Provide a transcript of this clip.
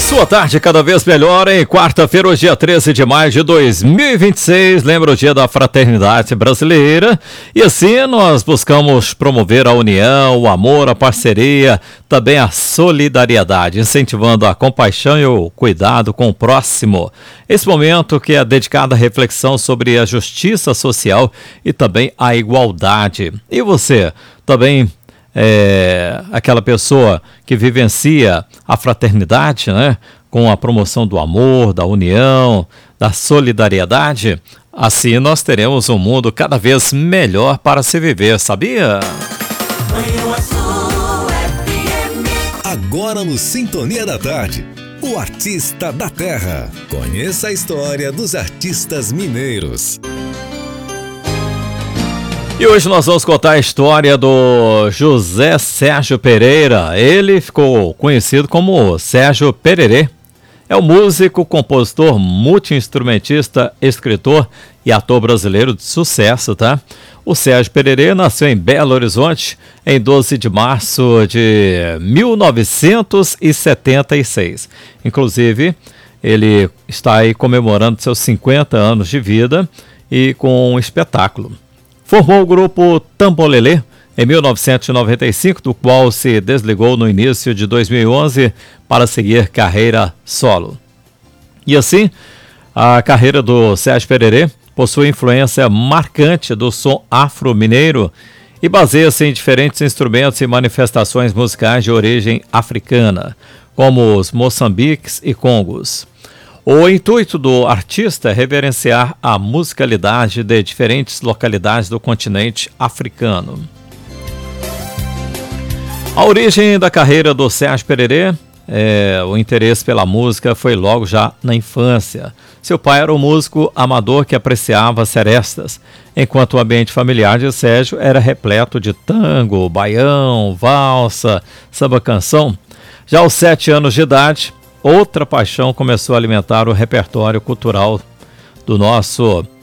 Sua tarde cada vez melhor, em quarta-feira, hoje dia 13 de maio de 2026, lembra o dia da fraternidade brasileira, e assim nós buscamos promover a união, o amor, a parceria, também a solidariedade, incentivando a compaixão e o cuidado com o próximo. Esse momento que é dedicado à reflexão sobre a justiça social e também a igualdade. E você, também aquela pessoa que vivencia a fraternidade, né? Com a promoção do amor, da união, da solidariedade, assim nós teremos um mundo cada vez melhor para se viver, sabia? Agora no Sintonia da Tarde, o Artista da Terra. Conheça a história dos artistas mineiros. E hoje nós vamos contar a história do José Sérgio Pereira. Ele ficou conhecido como Sérgio Pererê. É um músico, compositor, multi-instrumentista, escritor e ator brasileiro de sucesso, tá? O Sérgio Pererê nasceu em Belo Horizonte em 12 de março de 1976. Inclusive, ele está aí comemorando seus 50 anos de vida e com um espetáculo. Formou o grupo Tambolelê em 1995, do qual se desligou no início de 2011 para seguir carreira solo. E assim, a carreira do Sérgio Pererê possui influência marcante do som afro-mineiro e baseia-se em diferentes instrumentos e manifestações musicais de origem africana, como os moçambiques e congos. O intuito do artista é reverenciar a musicalidade de diferentes localidades do continente africano. A origem da carreira do Sérgio Pererê, o interesse pela música foi logo já na infância. Seu pai era um músico amador que apreciava serestas, enquanto o ambiente familiar de Sérgio era repleto de tango, baião, valsa, samba-canção. Já aos 7 anos de idade, outra paixão começou a alimentar o repertório cultural do nosso